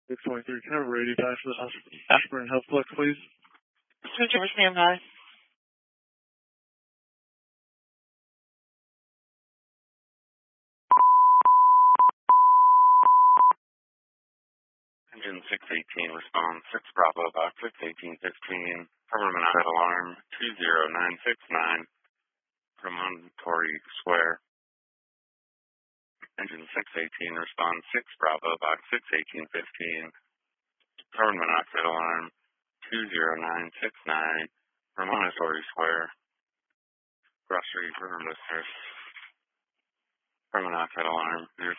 623, can I have a radio back to the Ashburn Health Flex, please? Center standby. Engine 618, respond 6 Bravo, box 61816, permanent alarm 20969, Promontory Square. Engine 618, respond 6 Bravo, box 61815, carbon monoxide alarm 20969, Promontory Square, grocery for listeners, carbon monoxide alarm